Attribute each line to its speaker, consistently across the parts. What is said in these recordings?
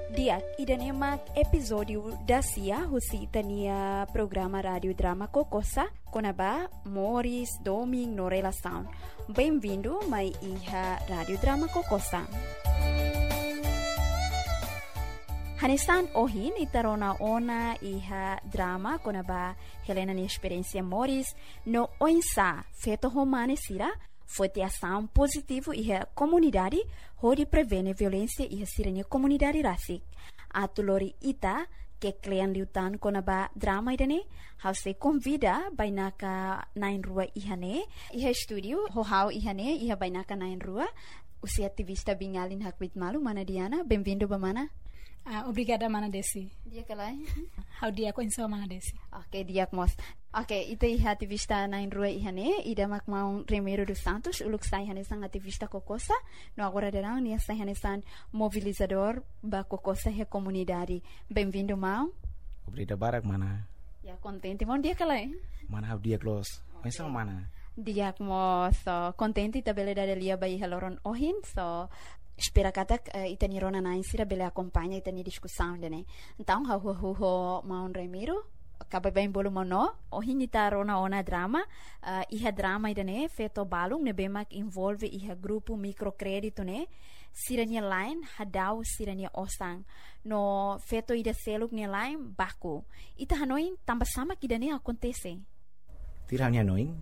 Speaker 1: Diak idanemak episódio da Cia husi tania programa rádio drama Kokosa konaba Morris Doming no relação. Bem-vindo mai iha rádio drama Kokosa. Hanesan ohin itarona ona iha drama konaba Helena ni experiência Morris no oinsa feto romane sira foi ação positivo e a comunidade onde prevene violência e a sirene comunidade rasik. A tulori ita que klean liutan konaba drama idane, how se convida bainaka nain rua ihane, iha studio ho ihane iha bainaka nain rua. Usi ativista bingalin hakwit malu mana Diana, bem-vindo bamana.
Speaker 2: Obrigada, Mana Desi.
Speaker 1: Dia kalai.
Speaker 2: How dia ko insa Mana Desi.
Speaker 1: Okay, dia mos. Okay, ita iha ativista na rua ihane, ida makmau Remiro dos Santos, uluk sai hanesan ativista Kokosa, no agora derang nia sai hanesan mobilizador ba Kokosa he comunidade. Bem-vindo, Mau.
Speaker 3: Obrigado, Barak, Mana.
Speaker 1: Ya, contente, mon dia kalai.
Speaker 3: Mana, how dia close. Insa Mana.
Speaker 1: Dia mo so contente tabele da lia bai haloron ohin, so espera katak itani rona na insira bele acompanha itani discussão dene. Então ho Maun Remiro acaba bem bolo mono ohin ita rona ona drama iha drama idane feto balung ne bemak involve iha grupo microcrédito ne sirania line hadau sirania osang no feto ida seluk ne line baku ita hanoin tambah sama kidane acontece.
Speaker 3: Tiranya noin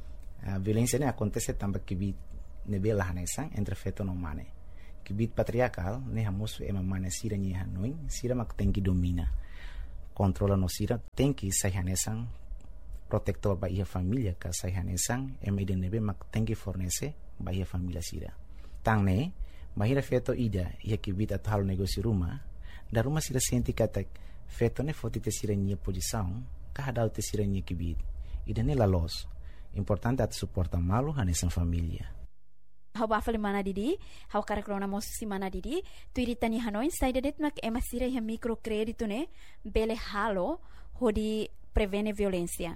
Speaker 3: a violência ne acontece tambah kibit nebela hanesan entre feto no mane. Kibit patriarcal ne hamus ema mane sira ni hanoin sira mak tenki domina controla no sira tenki sai hanesan protector ba ia família ka sai hanesan ema ide nebe mak tenki fornece ba ia família sira tang ne bahira feto ida ia kibit atal negócio rumah da rumah sira senti kata feto ne foti te sira ni posição ka hadau te sira ni kibit ida ne la los importante at suporta malu hanesan família.
Speaker 1: Hau bafali mana didi, hau karakrona mosusi mana didi, tu iritani hanoin saidadet mak ema sira iha microcrédito ne bele halo hodi prevene violência.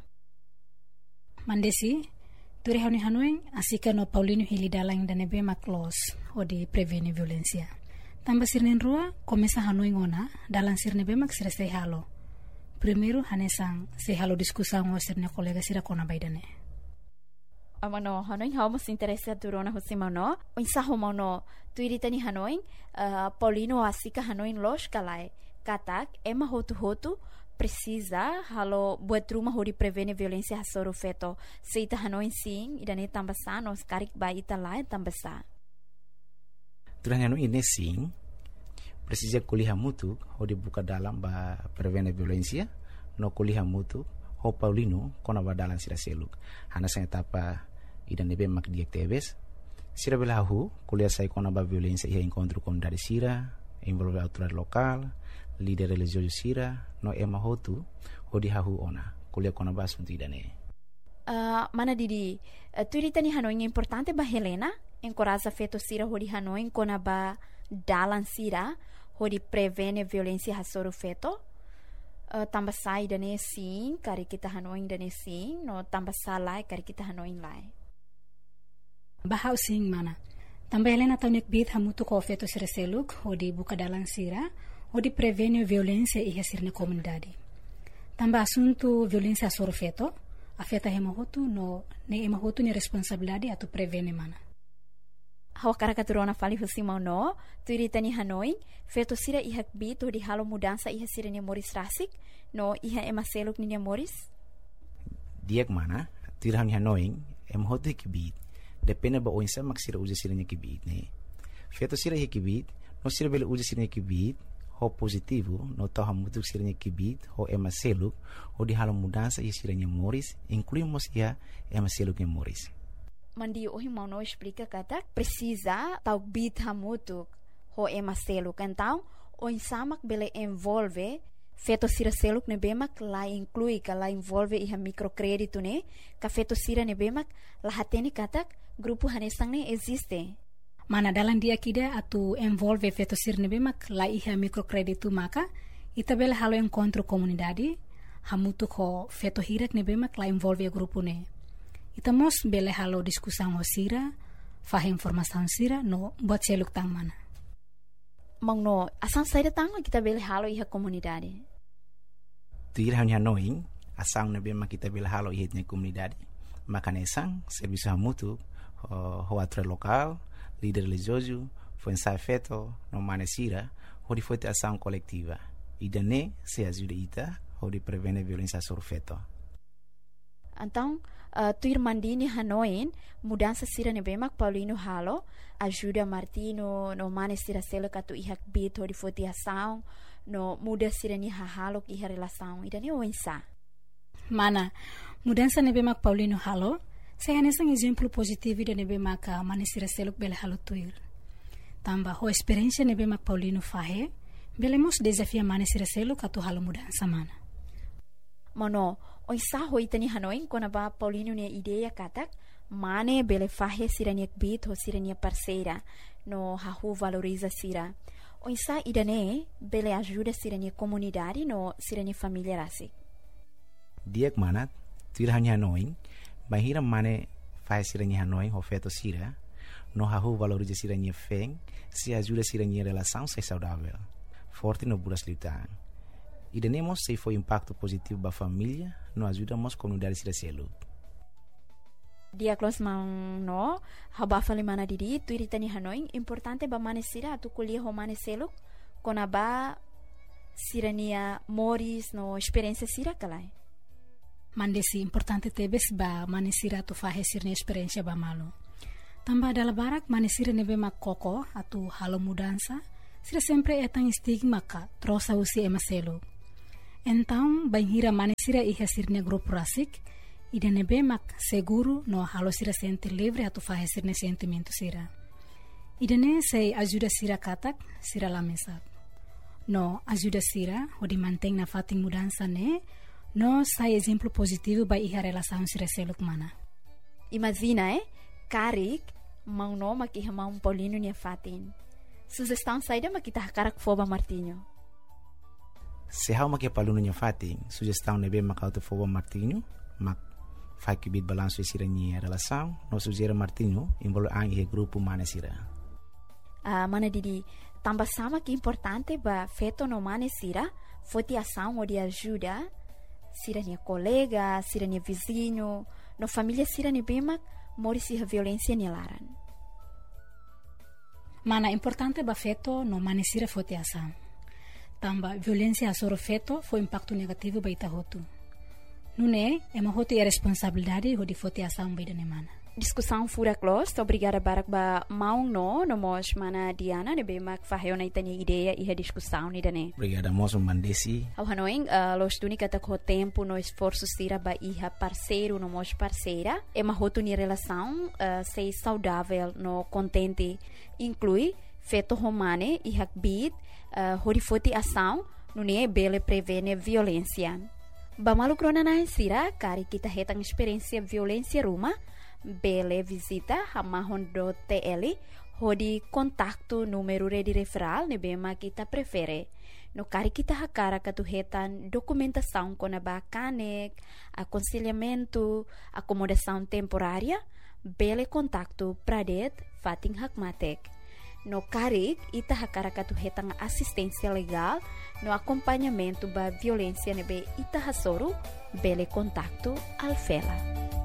Speaker 2: Mandesi, tu rehani hanoin asika no Paulino Hilidalang danebe mak los hodi prevene violência. Tamba sirnen rua komesa hanoin ona dalang sirnebe mak sira sei halo. Primeiro hanesang sei halo diskusang o sirne kolega sira kona baidane.
Speaker 1: Amano hanoin hau mas interessa durona hosimano insaho mano tu iritani hanoin Paulino asika hanoin los kalai katak ema hotu precisa halo buat rumah hori prevene violência hasoro feto seita hanoin sim idane tambasa nos karik ba ita lai tambasa
Speaker 3: turanya no ini sim precisa kuliah mutu hodi buka dalam ba prevene violência no kuliah mutu ho Paulino kona ba dalam sira seluk hana sa etapa idan nebe mak diak tebes sira belahu kuliah sai kona ba violência ia encontro com dari sira envolve autoridade local líder religioso sira no ema hotu hodi hahu ona kuliah kona ba assunto idane
Speaker 1: mana didi tu iritani hanoin importante ba Helena encoraja feto sira hodi hanoin kona ba dalan sira hodi prevene violência hasoro feto tambah sai dane sim kari kita hanoin dane sim no tambah salai kari kita hanoin lai.
Speaker 2: Bahau sing mana. Tambah Helena taunik bit hamutu ko feto sira seluk hodi buka dalang sira hodi prevene violência iha sirne comunidade. Tambah assunto violência soro feto afeta hemahotu no ne emahotu ni responsabilidade atu prevene mana.
Speaker 1: Hau karakaturona fali husimau no tu iritani hanoin feto sira iha bit hodi halo mudança iha sira ni Morris rasik no iha ema seluk ni Morris.
Speaker 3: Diak mana tirang hanoin emahotu kibit depende ba oinsa mak sira uja sira nya kibit ne feto sira iha kibit no sira bele uja sira nya kibit ho positivo no taha mutuk sira nya kibit ho ema seluk ho di halo mudança iha sira nya Morris incluímos iha ema seluk nya Morris.
Speaker 1: Mandi ohi mau no explica kata precisa tau bit hamutuk ho ema seluk então oinsa mak bele envolve feto sira seluk ne bemak la inclui ka la envolve iha microcrédito ne ka feto sira ne bemak la hateni katak grupo hanesang ne existe
Speaker 2: mana dalam dia kida atu envolve feto sira ne bemak la iha microcrédito maka ita bela halo encontro comunidade hamutu ko feto hirak ne bemak la envolve grupo ne ita mos bela halo diskusang ho sira faham informação sira no buat seluk tang mana.
Speaker 1: Mangno, asang saída tanga kita bele halo iha komunidade.
Speaker 3: Tuir hanya noing, asang na bema kita bele halo iha na komunidade. Makanesang, serviço mútuo, hoatre local, líder religioso, foi ensaio feito, no manesira, onde foi ter ação coletiva. E daí se ajuda ita, onde prevene violência sobre feto.
Speaker 1: Então, tuir mandini hanoin, mudança sira nebemak Paulino halo, ajuda Martino, no manesira selo katu ihak bit, onde foi ter ação, no muda sira ni halo iha relação. E daí o ensa.
Speaker 2: Mana, mudança nebemak Paulino halo, saya nesang exemplo positivo da nebemak manesira selo bele halo tuir. Tambah ho experiência nebemak Paulino fahe, belemos desafia manesira selo katu halo mudança mana.
Speaker 1: Mano, oi sa hoi tani hanoin kona ba Paulino ne ideia katak mane bele fahe sirania bit ho sirania parceira no hahu valoriza sira. Oi sa idane bele ajuda sirania comunidade no sirania família rasi.
Speaker 3: Diak manat tuir hanya hanoin, bahira mane fahe sirania hanoin ho feto sira, no hahu valoriza sirania feng, se ajuda sirania relação se saudável. Forte no buras lutar. E tenemos se foi impacto positivo para a família, nos ajudamos a comunidade a selo.
Speaker 1: Dia close mang no, haba fali mana didi, tu iritani hanoi, importante ba manesira tu kuliah ho maneselo, kona ba sirania moris no experiência sira kalai.
Speaker 2: Mandesi importante tebes ba manesira tu fahe sirne experiência ba malo. Tambah dalam barak manesira nebe mak koko atu halo mudança, sira sempre etang stigma ka trosa usi emaselo. Então, banhira manesira iha sirne grupo rasik, ida nebe mak seguro no halo sira sente livre atu fahe sirne sentimento sira. Ida ne sei ajuda sira katak, sira lamesap. No ajuda sira, o di manteng na fating mudança ne, no sai exemplo positivo ba iha relação sira seluk mana.
Speaker 1: Imagina, Karik, mang no makiha mang Paulino niya fatin. Sugestão saída makita hakarak foba Martinho.
Speaker 3: Se hau makia paluno nya fating, sugestão nebe makauto foba Martinho, mak fai kibit balanço e sirania relação, no sugere Martinho, involo ang ihe grupo manesira.
Speaker 1: Mana didi, tambah sama que importante ba feto no manesira, foi ação ou de ajuda, sirania colega, sirania vizinho, no família sirania bemak, morisi a violência nilaran.
Speaker 2: Mana importante ba feto no manesira foi ação. Tambah violência sobre feto foi impacto negativo ba ita hotu. Nune, ema hotu é responsabilidade ho di foi ação ba ida mana.
Speaker 1: Discussão fura close, obrigada barak ba maung no mos mana Diana nebe mak faheo na itani ideia e a discussão ni dane.
Speaker 3: Obrigada moço mandesi.
Speaker 1: Ao hanoing, los tuni kata ko tempo no esforço sira ba iha parceiro no mos parceira, ema hotu ni relação sei saudável no contente inclui feto romane e hakbit horifoti ação nune bele prevene violência. Ba malu krona na sira kari kita hetang experiência violência ruma bele visita hamahon do TL hodi kontaktu número de referral ne bema kita prefere. No kari kita hakara katuhetan documentação com a bacanek, aconselhamento, acomodação temporária, bele kontaktu pradet fating hakmatek. No karik ita hakara katuhetan assistência legal, no acompanhamento ba violência nebe ita hasoro, bele kontaktu alfela.